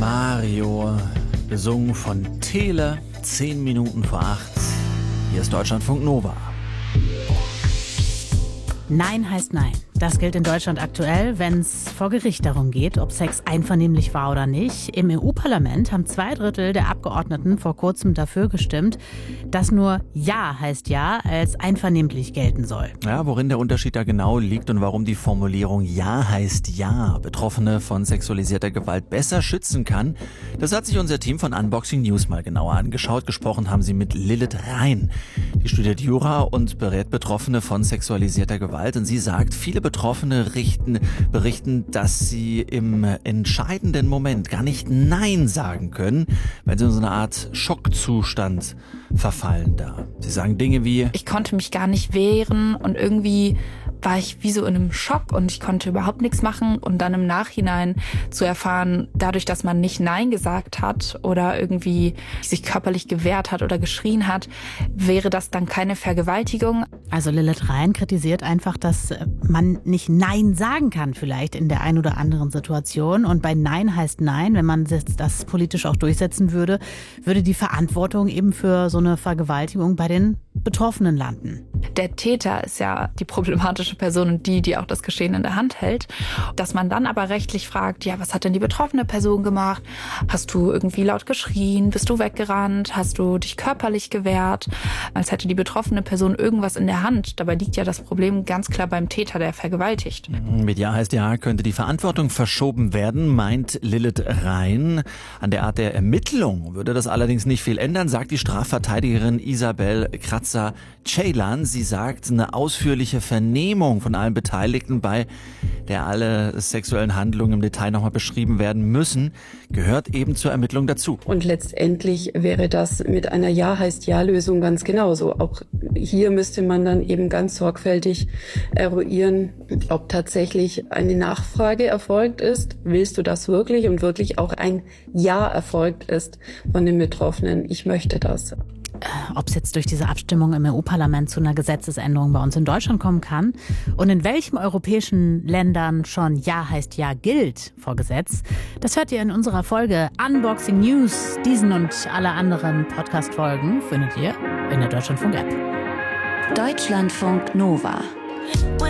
Mario, gesungen von Tele, 10 Minuten vor 8. Hier ist Deutschlandfunk Nova. Nein heißt Nein. Das gilt in Deutschland aktuell, wenn es vor Gericht darum geht, ob Sex einvernehmlich war oder nicht. Im EU-Parlament haben 2/3 der Abgeordneten vor kurzem dafür gestimmt, dass nur Ja heißt Ja als einvernehmlich gelten soll. Ja, worin der Unterschied da genau liegt und warum die Formulierung Ja heißt Ja Betroffene von sexualisierter Gewalt besser schützen kann, das hat sich unser Team von Unboxing News mal genauer angeschaut. Gesprochen haben sie mit Lilith Rein. Die studiert Jura und berät Betroffene von sexualisierter Gewalt. Und sie sagt, viele Betroffene berichten, dass sie im entscheidenden Moment gar nicht Nein sagen können, weil sie in so eine Art Schockzustand verfallen da. Sie sagen Dinge wie: Ich konnte mich gar nicht wehren und irgendwie war ich wie so in einem Schock und ich konnte überhaupt nichts machen. Und dann im Nachhinein zu erfahren, dadurch, dass man nicht Nein gesagt hat oder irgendwie sich körperlich gewehrt hat oder geschrien hat, wäre das dann keine Vergewaltigung. Also Lilith Rein kritisiert einfach, dass man nicht Nein sagen kann vielleicht in der ein oder anderen Situation. Und bei Nein heißt Nein, wenn man das politisch auch durchsetzen würde, würde die Verantwortung eben für so eine Vergewaltigung bei den Betroffenen landen. Der Täter ist ja die problematische Person und die auch das Geschehen in der Hand hält. Dass man dann aber rechtlich fragt, ja, was hat denn die betroffene Person gemacht? Hast du irgendwie laut geschrien? Bist du weggerannt? Hast du dich körperlich gewehrt? Als hätte die betroffene Person irgendwas in der Hand. Dabei liegt ja das Problem ganz klar beim Täter, der vergewaltigt. Mit Ja heißt Ja könnte die Verantwortung verschoben werden, meint Lilith Rein. An der Art der Ermittlung würde das allerdings nicht viel ändern, sagt die Strafverteidigerin Isabel Kratzer-Ceylan. Sie sagt, eine ausführliche Vernehmung von allen Beteiligten, bei der alle sexuellen Handlungen im Detail nochmal beschrieben werden müssen, gehört eben zur Ermittlung dazu. Und letztendlich wäre das mit einer Ja heißt Ja-Lösung ganz genauso. Auch hier müsste man dann eben ganz sorgfältig eruieren, ob tatsächlich eine Nachfrage erfolgt ist. Willst du das wirklich? Und wirklich auch ein Ja erfolgt ist von den Betroffenen. Ich möchte das. Ob es jetzt durch diese Abstimmung im EU-Parlament zu einer Gesetzesänderung bei uns in Deutschland kommen kann und in welchen europäischen Ländern schon Ja heißt Ja gilt vor Gesetz, das hört ihr in unserer Folge Unboxing News. Diesen und alle anderen Podcast-Folgen findet ihr in der Deutschlandfunk-App. Deutschlandfunk Nova.